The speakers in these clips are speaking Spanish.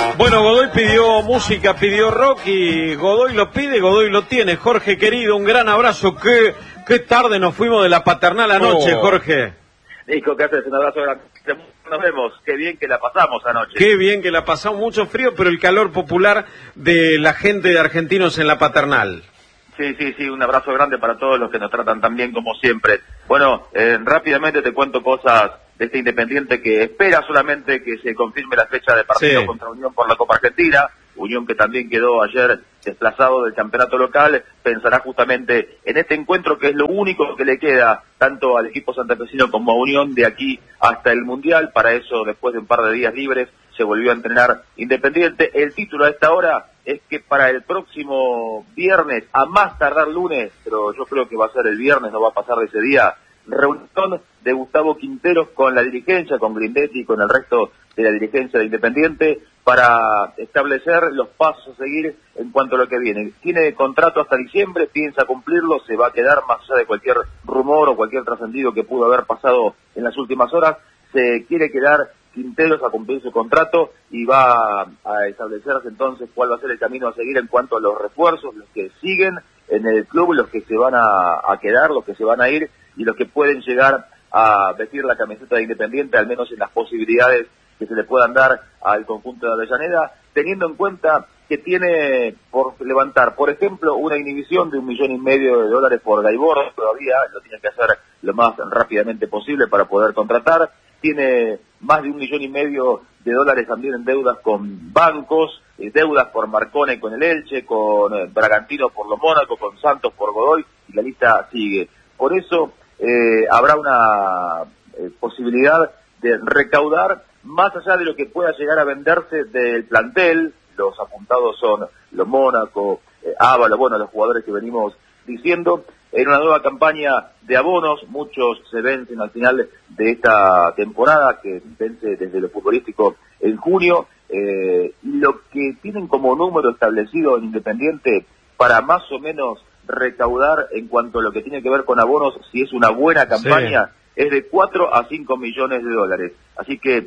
Bueno, Godoy pidió música, pidió rock y Godoy lo pide, Godoy lo tiene. Jorge querido, un gran abrazo. Qué tarde nos fuimos de la Paternal anoche, Jorge. Nico, ¿qué haces? Un abrazo grande. Nos vemos. Qué bien que la pasamos anoche. Qué bien que la pasamos. Mucho frío, pero el calor popular de la gente de Argentinos en la Paternal. Sí, un abrazo grande para todos los que nos tratan tan bien como siempre. Bueno, rápidamente te cuento cosas de este Independiente que espera solamente que se confirme la fecha de partido contra Unión por la Copa Argentina. Unión que también quedó ayer desplazado del campeonato local, pensará justamente en este encuentro que es lo único que le queda tanto al equipo santafesino como a Unión de aquí hasta el Mundial. Para eso, después de un par de días libres, se volvió a entrenar Independiente. El título a esta hora es que para el próximo viernes, a más tardar lunes, pero yo creo que va a ser el viernes, no va a pasar de ese día, reunión de Gustavo Quinteros con la dirigencia, con Grindetti y con el resto de la dirigencia de Independiente para establecer los pasos a seguir en cuanto a lo que viene. Tiene contrato hasta diciembre, piensa cumplirlo, se va a quedar más allá de cualquier rumor o cualquier trascendido que pudo haber pasado en las últimas horas. Se quiere quedar Quinteros a cumplir su contrato y va a establecerse entonces cuál va a ser el camino a seguir en cuanto a los refuerzos, los que siguen en el club, los que se van a quedar, los que se van a ir y los que pueden llegar a vestir la camiseta de Independiente, al menos en las posibilidades que se le puedan dar al conjunto de Avellaneda, teniendo en cuenta que tiene por levantar, por ejemplo, una inhibición de $1,5 millones por Gaibor, todavía lo tiene que hacer lo más rápidamente posible para poder contratar. Tiene más de $1,5 millones también en deudas con bancos, deudas por Marcone con el Elche, con Bragantino por los Mónaco, con Santos por Godoy, y la lista sigue. Por eso habrá una posibilidad de recaudar más allá de lo que pueda llegar a venderse del plantel. Los apuntados son los Mónaco, Ávalo, bueno, los jugadores que venimos diciendo, en una nueva campaña de abonos. Muchos se vencen al final de esta temporada, que vence desde lo futbolístico en junio. Lo que tienen como número establecido en Independiente para más o menos recaudar en cuanto a lo que tiene que ver con abonos, si es una buena campaña, es de 4 a 5 millones de dólares. Así que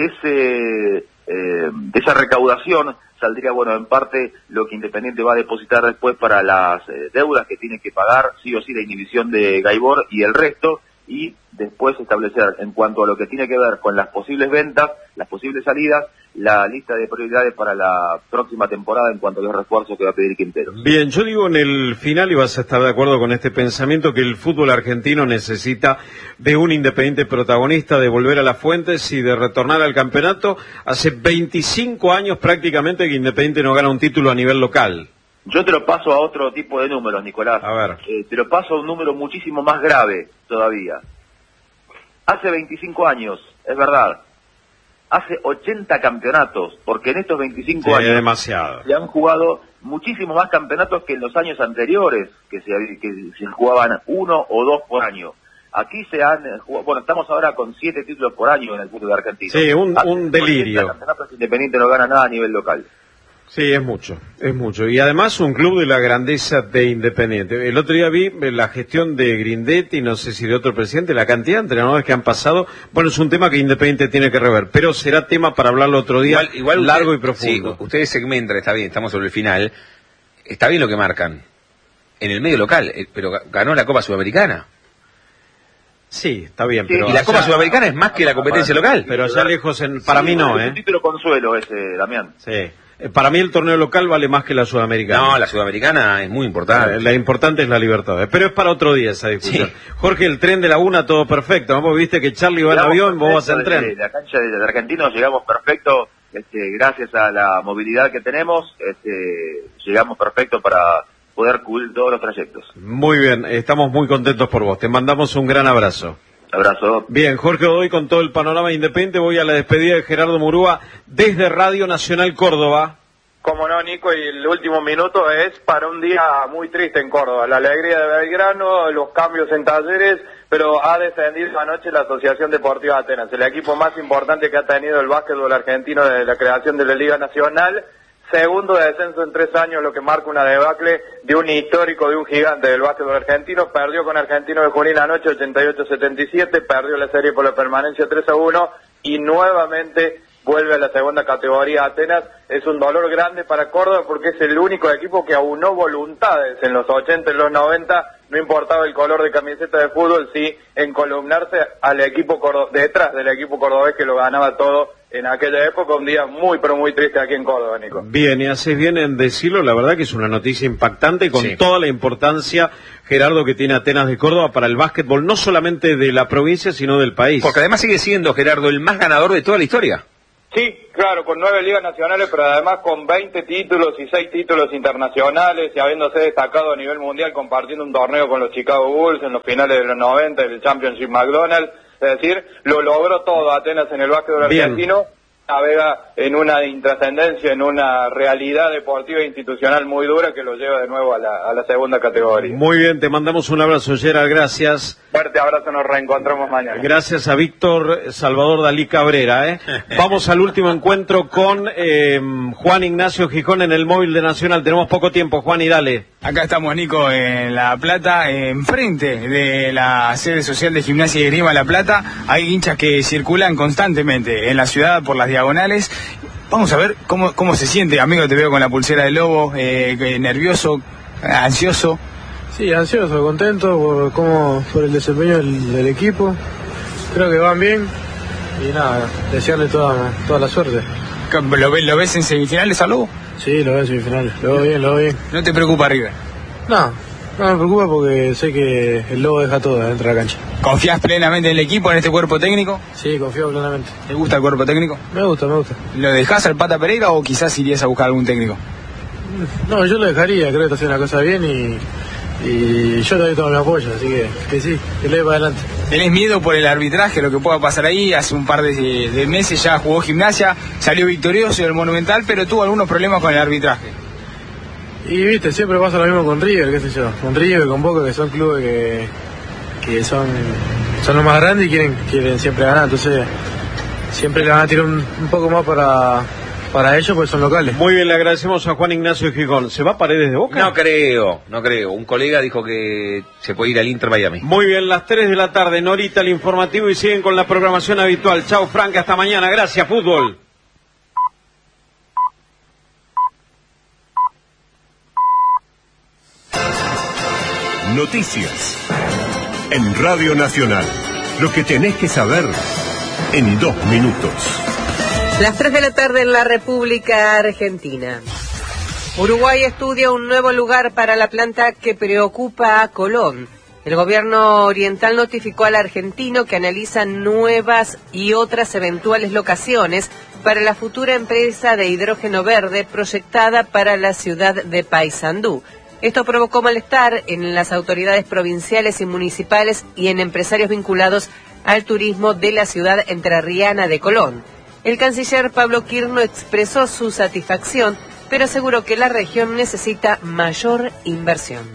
de esa recaudación saldría, bueno, en parte lo que Independiente va a depositar después para las deudas que tiene que pagar, sí o sí, la inhibición de Gaibor y el resto, y después establecer, en cuanto a lo que tiene que ver con las posibles ventas, las posibles salidas, la lista de prioridades para la próxima temporada en cuanto a los refuerzos que va a pedir Quinteros. Bien, yo digo en el final, y vas a estar de acuerdo con este pensamiento, que el fútbol argentino necesita de un Independiente protagonista, de volver a las fuentes y de retornar al campeonato. Hace 25 años prácticamente que Independiente no gana un título a nivel local. Yo te lo paso a otro tipo de números, Nicolás. A ver. Te lo paso a un número muchísimo más grave todavía. Hace 25 años, es verdad, hace 80 campeonatos, porque en estos 25 años demasiado. Se han jugado muchísimos más campeonatos que en los años anteriores, que se jugaban 1 o 2 por año. Aquí se han jugado, bueno, estamos ahora con 7 títulos por año en el fútbol argentino. Sí, un delirio. Campeonatos Independiente no gana nada a nivel local. Sí, es mucho. Y además un club de la grandeza de Independiente. El otro día vi la gestión de Grindetti, no sé si de otro presidente, la cantidad de entrenadores que han pasado. Bueno, es un tema que Independiente tiene que rever, pero será tema para hablarlo otro día, igual largo usted, y profundo. Sí, ustedes segmentan, está bien, estamos sobre el final. Está bien lo que marcan en el medio local, pero ganó la Copa Sudamericana. Sí, está bien. Sí, pero y la Copa Sudamericana es más que la competencia local. Pero allá lejos, para mí no, Es un título consuelo ese, Damián. Sí. Para mí el torneo local vale más que la Sudamericana. No, la Sudamericana es muy importante. La importante es la Libertadores. Pero es para otro día esa discusión. Sí. Jorge, el tren de la una, todo perfecto. Vos viste que Charlie va en avión, vos vas en tren. La cancha de Argentinos llegamos perfecto, gracias a la movilidad que tenemos, llegamos perfecto para poder cubrir todos los trayectos. Muy bien, estamos muy contentos por vos. Te mandamos un gran abrazo. Abrazo. Bien, Jorge Godoy con todo el panorama independiente. Voy a la despedida de Gerardo Murúa desde Radio Nacional Córdoba. Como no, Nico, y el último minuto es para un día muy triste en Córdoba. La alegría de Belgrano, los cambios en Talleres, pero ha descendido anoche la Asociación Deportiva Atenas, el equipo más importante que ha tenido el básquetbol argentino desde la creación de la Liga Nacional. Segundo descenso en 3 años, lo que marca una debacle de un histórico, de un gigante del básquetbol argentino. Perdió con Argentino de Junín anoche 88-77, perdió la serie por la permanencia 3-1 y nuevamente vuelve a la segunda categoría Atenas. Es un dolor grande para Córdoba porque es el único equipo que aunó voluntades en los 80 y los 90, no importaba el color de camiseta de fútbol, sí encolumnarse al equipo detrás del equipo cordobés que lo ganaba todo en aquella época. Un día muy pero muy triste aquí en Córdoba, Nico. Bien, y haces bien en decirlo, la verdad que es una noticia impactante con toda la importancia, Gerardo, que tiene Atenas de Córdoba para el básquetbol, no solamente de la provincia, sino del país. Porque además sigue siendo, Gerardo, el más ganador de toda la historia. Sí, claro, con 9 ligas nacionales, pero además con 20 títulos y 6 títulos internacionales, y habiéndose destacado a nivel mundial compartiendo un torneo con los Chicago Bulls en los finales de los 90, el Championship McDonald's. Es decir, lo logró todo Atenas en el básquetbol argentino. Navega en una intrascendencia, en una realidad deportiva e institucional muy dura que lo lleva de nuevo a la segunda categoría. Muy bien, te mandamos un abrazo, Gerard, gracias. Fuerte abrazo, nos reencontramos mañana. Gracias a Víctor Salvador Dalí Cabrera. Vamos al último encuentro con Juan Ignacio Gijón en el móvil de Nacional. Tenemos poco tiempo, Juan, y dale. Acá estamos, Nico, en La Plata, enfrente de la sede social de Gimnasia y Esgrima La Plata. Hay hinchas que circulan constantemente en la ciudad por las diagonales. Vamos a ver cómo se siente, amigo. Te veo con la pulsera del Lobo, nervioso, ansioso. Sí, ansioso, contento por el desempeño del equipo. Creo que van bien y nada, desearle toda la suerte. ¿Lo ves en semifinales al Lobo? Sí, lo veo en semifinales, lo veo bien. ¿No te preocupa River? No me preocupa porque sé que el Lobo deja todo dentro de la cancha. ¿Confías plenamente en el equipo, en este cuerpo técnico? Sí, confío plenamente. ¿Te gusta el cuerpo técnico? Me gusta. ¿Lo dejás al Pata Pereira o quizás irías a buscar algún técnico? No, yo lo dejaría, creo que está haciendo la cosa bien y yo todavía tengo mi apoyo, así que sí, que le dé para adelante. ¿Tenés miedo por el arbitraje, lo que pueda pasar ahí? Hace un par de meses ya jugó Gimnasia, salió victorioso del Monumental, pero tuvo algunos problemas con el arbitraje. Y viste, siempre pasa lo mismo con River, qué sé yo, con River, con Boca, que son clubes que son los más grandes y quieren siempre ganar, entonces siempre le van a tirar un poco más para ellos, porque son locales. Muy bien, le agradecemos a Juan Ignacio Gijón. ¿Se va Paredes de Boca? No creo. Un colega dijo que se puede ir al Inter Miami. Muy bien, las 3 de la tarde, Norita, el informativo, y siguen con la programación habitual. Chau, Frank, hasta mañana. Gracias, fútbol. Noticias en Radio Nacional. Lo que tenés que saber en 2 minutos. Las 3 de la tarde en la República Argentina. Uruguay estudia un nuevo lugar para la planta que preocupa a Colón. El gobierno oriental notificó al argentino que analiza nuevas y otras eventuales locaciones para la futura empresa de hidrógeno verde proyectada para la ciudad de Paysandú. Esto provocó malestar en las autoridades provinciales y municipales y en empresarios vinculados al turismo de la ciudad entrerriana de Colón. El canciller Pablo Quirno expresó su satisfacción, pero aseguró que la región necesita mayor inversión.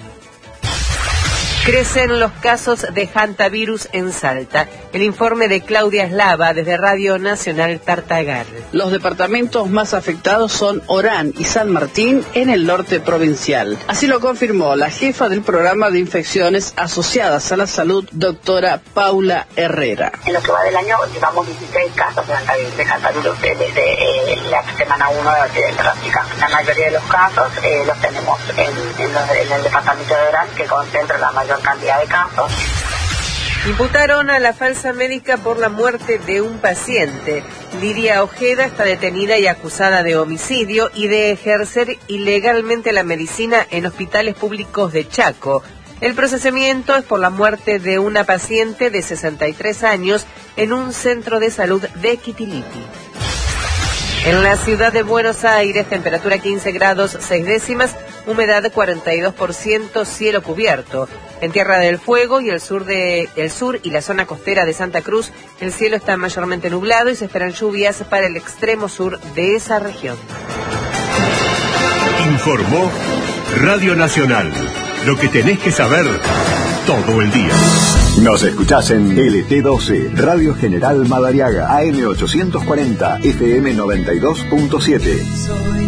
Crecen los casos de hantavirus en Salta. El informe de Claudia Eslava desde Radio Nacional Tartagal. Los departamentos más afectados son Orán y San Martín en el norte provincial. Así lo confirmó la jefa del programa de infecciones asociadas a la salud, doctora Paula Herrera. En lo que va del año llevamos 16 casos de hantavirus desde la semana 1 de práctica. La mayoría de los casos los tenemos en el departamento de Orán, que concentra la mayor cantidad de casos. Imputaron a la falsa médica por la muerte de un paciente. Lidia Ojeda está detenida y acusada de homicidio y de ejercer ilegalmente la medicina en hospitales públicos de Chaco. El procesamiento es por la muerte de una paciente de 63 años en un centro de salud de Quitiliti. En la ciudad de Buenos Aires, temperatura 15 grados 6 décimas, humedad 42%, cielo cubierto. En Tierra del Fuego y el sur y la zona costera de Santa Cruz, el cielo está mayormente nublado y se esperan lluvias para el extremo sur de esa región. Informó Radio Nacional. Lo que tenés que saber todo el día. Nos escuchás en LT12, Radio General Madariaga, AM 840, FM 92.7.